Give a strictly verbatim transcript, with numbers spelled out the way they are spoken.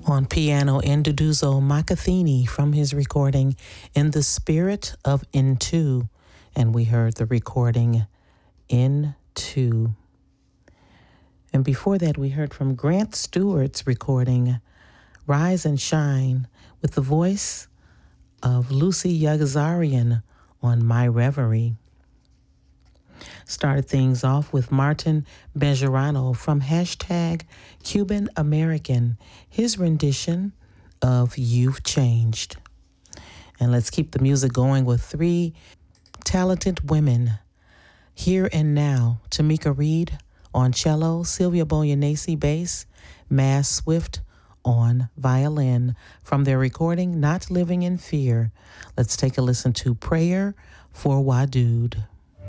On piano, Nduduzo Makathini from his recording In the Spirit of Into. And we heard the recording Into. And before that, we heard from Grant Stewart's recording Rise and Shine with the voice of Lucy Yagazarian on My Reverie. Started things off with Martin Bejarano from hashtag Cuban American, his rendition of You've Changed. And let's keep the music going with three talented women. Here and Now, Tamika Reed on cello, Sylvia Boyanese bass, Mass Swift on violin from their recording Not Living in Fear. Let's take a listen to Prayer for Wadood.